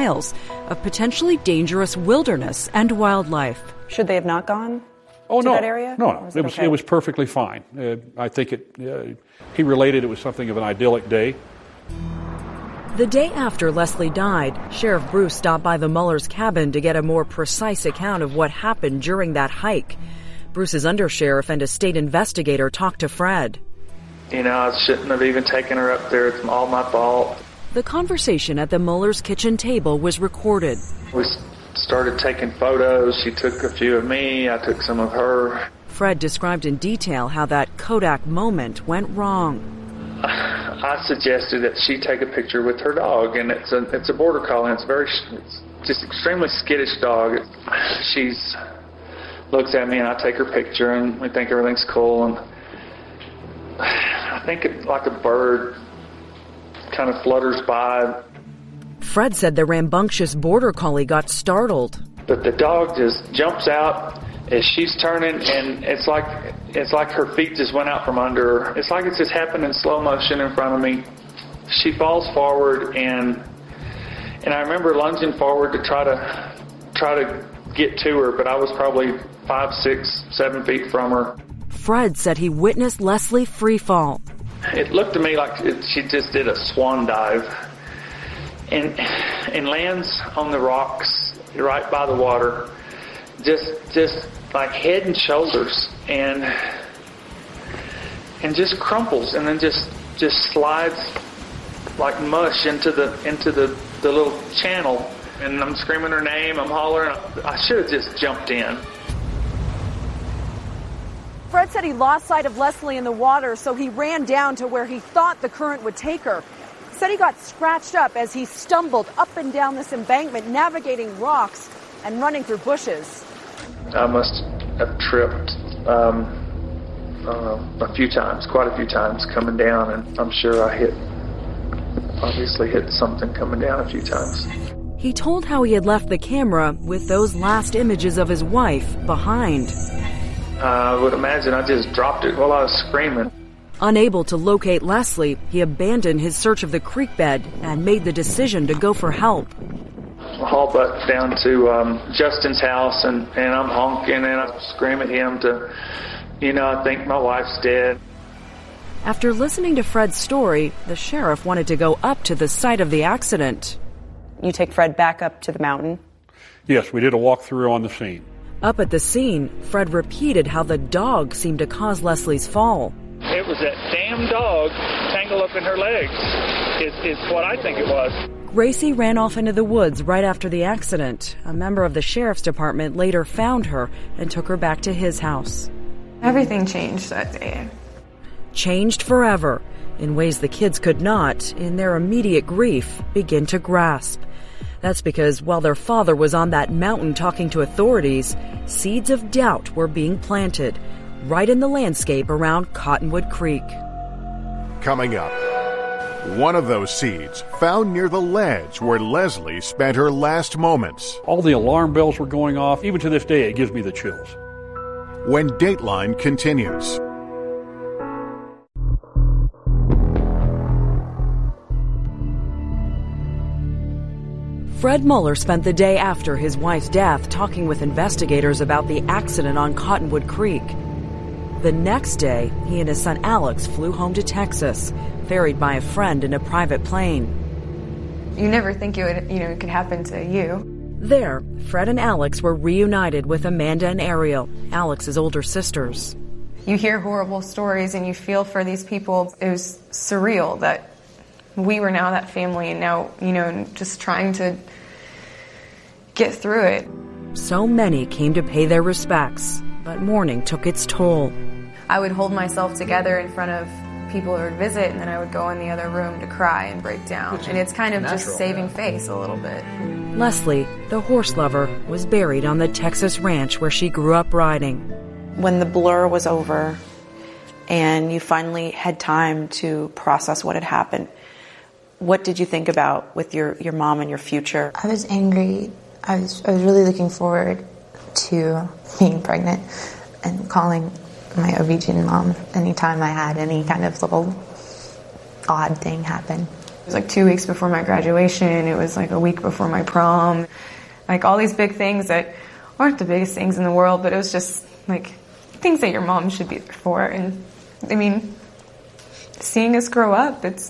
miles of potentially dangerous wilderness and wildlife. Should they have not gone to that area? No. It was perfectly fine. I think he related it was something of an idyllic day. The day after Leslie died, Sheriff Bruce stopped by the Mullers' cabin to get a more precise account of what happened during that hike. Bruce's undersheriff and a state investigator talked to Fred. I shouldn't have even taken her up there. It's all my fault. The conversation at the Mullers' kitchen table was recorded. We started taking photos. She took a few of me. I took some of her. Fred described in detail how that Kodak moment went wrong. I suggested that she take a picture with her dog, and it's a border collie. It's just extremely skittish dog. She looks at me, and I take her picture, and we think everything's cool. And I think it's like a bird kind of flutters by. Fred said the rambunctious border collie got startled. But the dog just jumps out as she's turning, and it's like her feet just went out from under her. It's like it just happened in slow motion in front of me. She falls forward, and I remember lunging forward to try to get to her, but I was probably 5, 6, 7 feet from her. Fred said he witnessed Leslie free fall. It looked to me like she just did a swan dive and lands on the rocks right by the water, just like head and shoulders, and just crumples, and then just slides like mush into the little channel. And I'm screaming her name, I'm hollering. I should have just jumped in. Fred said he lost sight of Leslie in the water, so he ran down to where he thought the current would take her. He said he got scratched up as he stumbled up and down this embankment, navigating rocks and running through bushes. I must have tripped quite a few times coming down, and I'm sure I obviously hit something coming down a few times. He told how he had left the camera with those last images of his wife behind. I would imagine I just dropped it while I was screaming. Unable to locate Leslie, he abandoned his search of the creek bed and made the decision to go for help. I haul butt down to Justin's house, and I'm honking, and I scream at him I think my wife's dead. After listening to Fred's story, the sheriff wanted to go up to the site of the accident. You take Fred back up to the mountain? Yes, we did a walkthrough on the scene. Up at the scene, Fred repeated how the dog seemed to cause Leslie's fall. It was that damn dog tangled up in her legs, is what I think it was. Gracie ran off into the woods right after the accident. A member of the sheriff's department later found her and took her back to his house. Everything changed that day. Changed forever, in ways the kids could not, in their immediate grief, begin to grasp. That's because while their father was on that mountain talking to authorities, seeds of doubt were being planted right in the landscape around Cottonwood Creek. Coming up, one of those seeds found near the ledge where Leslie spent her last moments. All the alarm bells were going off. Even to this day, it gives me the chills. When Dateline continues. Fred Muller spent the day after his wife's death talking with investigators about the accident on Cottonwood Creek. The next day, he and his son Alex flew home to Texas, ferried by a friend in a private plane. You never think it could happen to you. There, Fred and Alex were reunited with Amanda and Ariel, Alex's older sisters. You hear horrible stories and you feel for these people. It was surreal that we were now that family, and now, just trying to get through it. So many came to pay their respects, but mourning took its toll. I would hold myself together in front of people who would visit, and then I would go in the other room to cry and break down. And it's kind of just saving face a little bit. Leslie, the horse lover, was buried on the Texas ranch where she grew up riding. When the blur was over and you finally had time to process what had happened, what did you think about with your mom and your future? I was angry. I was really looking forward to being pregnant and calling my OB-GYN mom anytime I had any kind of little odd thing happen. It was like 2 weeks before my graduation. It was like a week before my prom. Like all these big things that aren't the biggest things in the world, but it was just like things that your mom should be there for. And I mean, seeing us grow up, it's...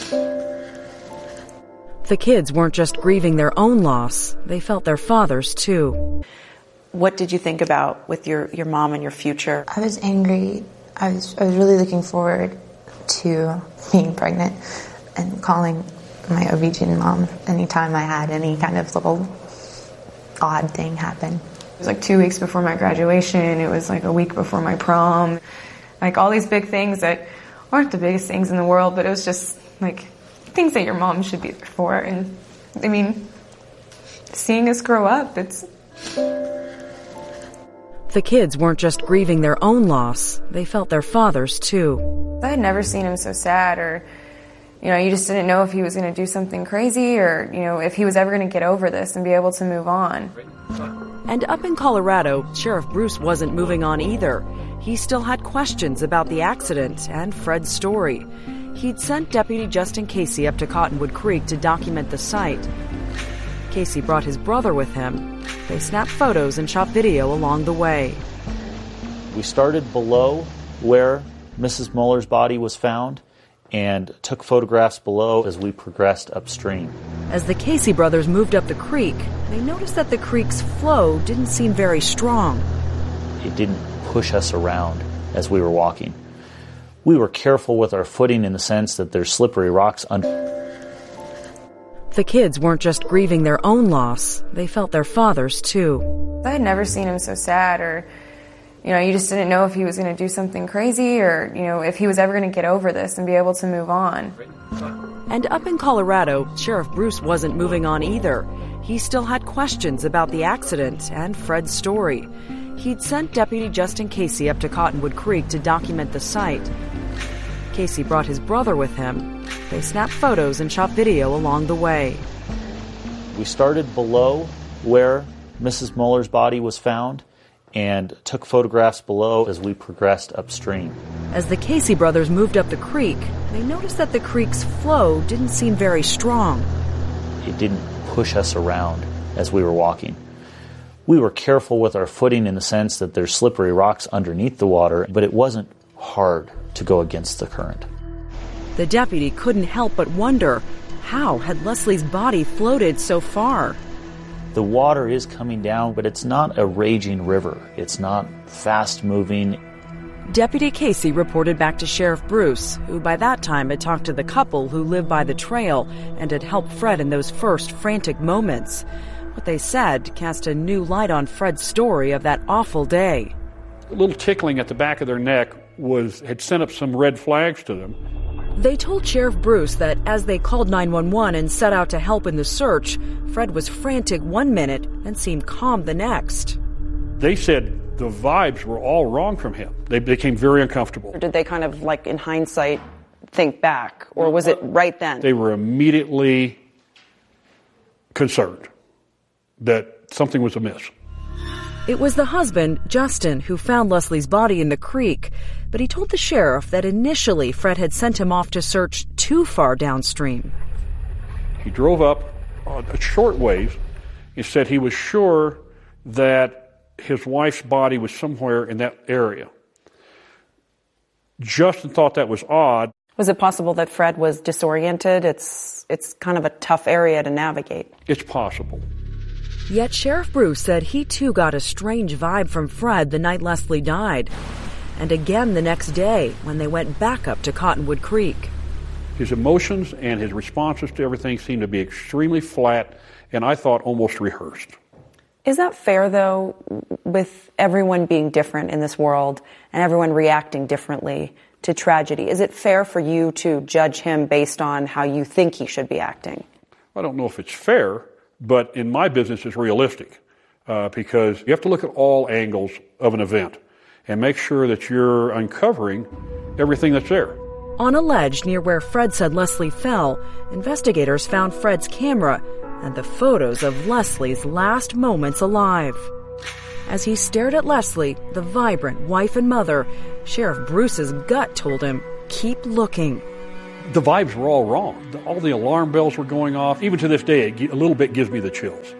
The kids weren't just grieving their own loss, they felt their father's too. What did you think about with your mom and your future? I was angry. I was really looking forward to being pregnant and calling my OB-GYN mom anytime I had any kind of little odd thing happen. It was like 2 weeks before my graduation. It was like a week before my prom. Like all these big things that aren't the biggest things in the world, but it was just like things that your mom should be there for. And I mean, seeing us grow up, it's... The kids weren't just grieving their own loss, they felt their father's too. I had never seen him so sad, or, you just didn't know if he was going to do something crazy, or, if he was ever going to get over this and be able to move on. And up in Colorado, Sheriff Bruce wasn't moving on either. He still had questions about the accident and Fred's story. He'd sent Deputy Justin Casey up to Cottonwood Creek to document the site. Casey brought his brother with him. They snapped photos and shot video along the way. We started below where Mrs. Muller's body was found and took photographs below as we progressed upstream. As the Casey brothers moved up the creek, they noticed that the creek's flow didn't seem very strong. It didn't push us around as we were walking. We were careful with our footing in the sense that there's slippery rocks under. The kids weren't just grieving their own loss, they felt their father's too. I had never seen him so sad, or, you just didn't know if he was going to do something crazy, or, if he was ever going to get over this and be able to move on. And up in Colorado, Sheriff Bruce wasn't moving on either. He still had questions about the accident and Fred's story. He'd sent Deputy Justin Casey up to Cottonwood Creek to document the site. Casey brought his brother with him. They snapped photos and shot video along the way. We started below where Mrs. Muller's body was found and took photographs below as we progressed upstream. As the Casey brothers moved up the creek, they noticed that the creek's flow didn't seem very strong. It didn't push us around as we were walking. We were careful with our footing in the sense that there's slippery rocks underneath the water, but it wasn't hard to go against the current. The deputy couldn't help but wonder, how had Leslie's body floated so far? The water is coming down, but it's not a raging river. It's not fast-moving. Deputy Casey reported back to Sheriff Bruce, who by that time had talked to the couple who lived by the trail and had helped Fred in those first frantic moments. What they said cast a new light on Fred's story of that awful day. A little tickling at the back of their neck had sent up some red flags to them. They told Sheriff Bruce that as they called 911 and set out to help in the search, Fred was frantic one minute and seemed calm the next. They said the vibes were all wrong from him. They became very uncomfortable. Did they kind of, like in hindsight, think back? Or was it right then? They were immediately concerned that something was amiss. It was the husband, Justin, who found Leslie's body in the creek, but he told the sheriff that initially Fred had sent him off to search too far downstream. He drove up a short ways and said he was sure that his wife's body was somewhere in that area. Justin thought that was odd. Was it possible that Fred was disoriented? It's kind of a tough area to navigate. It's possible. Yet Sheriff Bruce said he too got a strange vibe from Fred the night Leslie died. And again the next day when they went back up to Cottonwood Creek. His emotions and his responses to everything seemed to be extremely flat and I thought almost rehearsed. Is that fair, though, with everyone being different in this world and everyone reacting differently to tragedy? Is it fair for you to judge him based on how you think he should be acting? I don't know if it's fair, but in my business it's realistic because you have to look at all angles of an event and make sure that you're uncovering everything that's there. On a ledge near where Fred said Leslie fell, investigators found Fred's camera and the photos of Leslie's last moments alive. As he stared at Leslie, the vibrant wife and mother, Sheriff Bruce's gut told him, keep looking. The vibes were all wrong. All the alarm bells were going off. Even to this day, a little bit gives me the chills.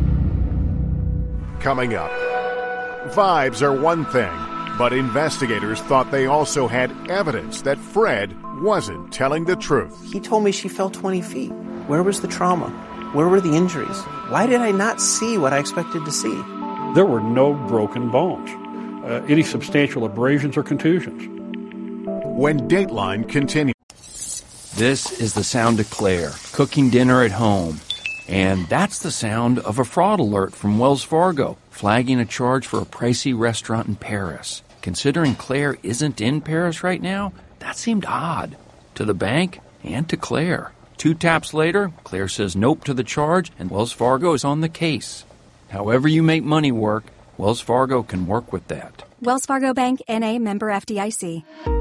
Coming up, vibes are one thing, but investigators thought they also had evidence that Fred wasn't telling the truth. He told me she fell 20 feet. Where was the trauma? Where were the injuries? Why did I not see what I expected to see? There were no broken bones, any substantial abrasions or contusions. When Dateline continues. This is the sound of Claire, cooking dinner at home. And that's the sound of a fraud alert from Wells Fargo, flagging a charge for a pricey restaurant in Paris. Considering Claire isn't in Paris right now, that seemed odd. To the bank and to Claire. 2 taps later, Claire says nope to the charge, and Wells Fargo is on the case. However you make money work, Wells Fargo can work with that. Wells Fargo Bank, N.A., member FDIC.